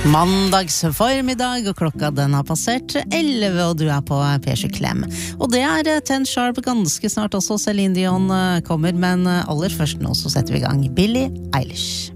Mandags formiddag, og klokka den har passert 11, og du på P7 Klem. Og det 10 sharp ganske snart også. Celine Dion kommer, men aller først nå så setter vi i gang Billie Eilish.